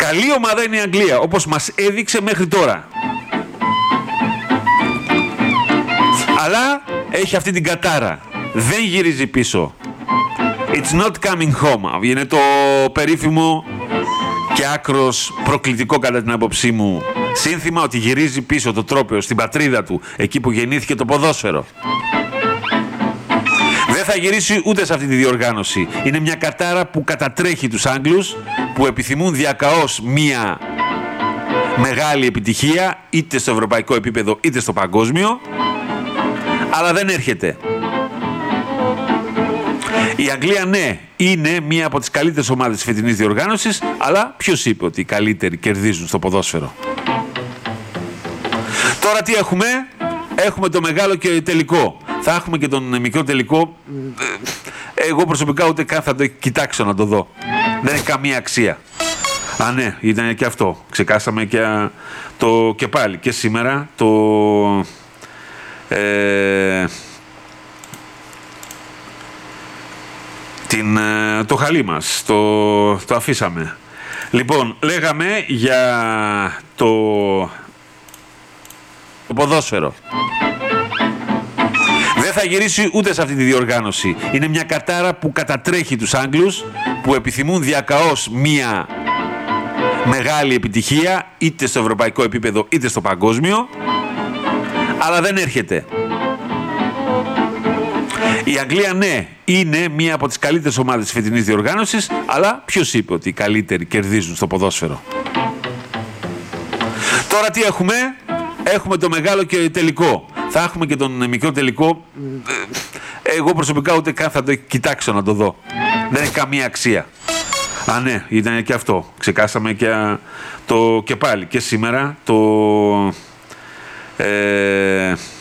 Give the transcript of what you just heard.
Καλή ομάδα είναι η Αγγλία, όπως μας έδειξε μέχρι τώρα. Αλλά έχει αυτή την κατάρα. Δεν γυρίζει πίσω. It's not coming home. Είναι το περίφημο και άκρος προκλητικό κατά την άποψή μου σύνθημα ότι γυρίζει πίσω το τρόπαιο στην πατρίδα του, εκεί που γεννήθηκε το ποδόσφαιρο. Δεν θα γυρίσει ούτε σε αυτή τη διοργάνωση. Είναι μια κατάρα που κατατρέχει τους Άγγλους, που επιθυμούν διακαώς μια μεγάλη επιτυχία είτε στο ευρωπαϊκό επίπεδο είτε στο παγκόσμιο, αλλά δεν έρχεται. Η Αγγλία, ναι, είναι μία από τις καλύτερες ομάδες της φετινής διοργάνωσης, αλλά ποιος είπε ότι οι καλύτεροι κερδίζουν στο ποδόσφαιρο? Τώρα τι έχουμε? Έχουμε το μεγάλο και τελικό. Θα έχουμε και τον μικρό τελικό. Εγώ προσωπικά ούτε καν θα το κοιτάξω να το δω. Δεν έχει καμία αξία. Α, ναι, ήταν και αυτό. Ξεκάσαμε και πάλι και σήμερα το χαλί μας, το αφήσαμε. Λοιπόν, λέγαμε για το ποδόσφαιρο. Δεν θα γυρίσει ούτε σε αυτή τη διοργάνωση. Είναι μια κατάρα που κατατρέχει τους Άγγλους, που επιθυμούν διακαώς μια μεγάλη επιτυχία είτε στο ευρωπαϊκό επίπεδο είτε στο παγκόσμιο, αλλά δεν έρχεται. Η Αγγλία, ναι, είναι μία από τις καλύτερες ομάδες της φετινής διοργάνωσης, αλλά ποιος είπε ότι οι καλύτεροι κερδίζουν στο ποδόσφαιρο? Τώρα τι έχουμε? Έχουμε το μεγάλο και τελικό. Θα έχουμε και τον μικρό τελικό. Εγώ προσωπικά ούτε καν θα το κοιτάξω να το δω. Δεν έχει καμία αξία. Α, ναι, ήταν και αυτό. Ξεκάσαμε και πάλι και σήμερα